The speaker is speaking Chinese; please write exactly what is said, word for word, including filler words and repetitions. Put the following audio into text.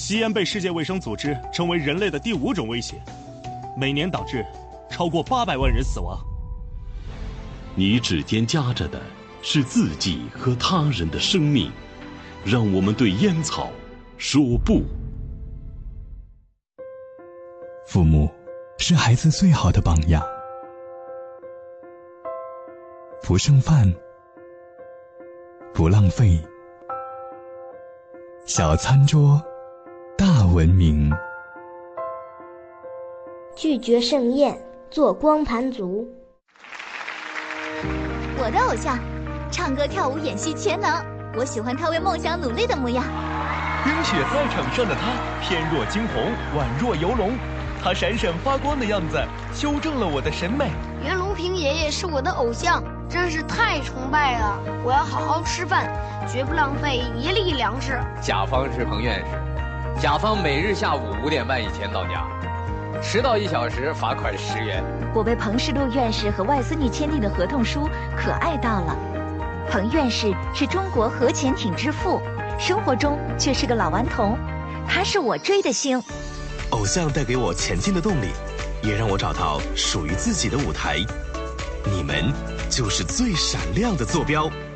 吸烟被世界卫生组织称为人类的第五种威胁，每年导致超过八百万人死亡。 你指尖夹着的是自己和他人的生命，让我们对烟草说不。 父母是孩子最好的榜样，不剩饭，不浪费，小餐桌，大文明。 拒绝盛宴，做光盘族。 我的偶像，唱歌跳舞演戏全能，我喜欢他为梦想努力的模样。 冰雪赛场上的他，翩若惊鸿，宛若游龙，他闪闪发光的样子，修正了我的审美。 袁隆平爷爷是我的偶像，真是太崇拜了！我要好好吃饭，绝不浪费一粒粮食。 甲方是彭院士，甲方每日下午五点半以前到家，迟到一小时罚款十元。 我被彭世禄院士和外孙女签订的合同书可爱到了。彭院士是中国核潜艇之父，生活中却是个老顽童，他是我追的星。 偶像带给我前进的动力，也让我找到属于自己的舞台。你们就是最闪亮的坐标。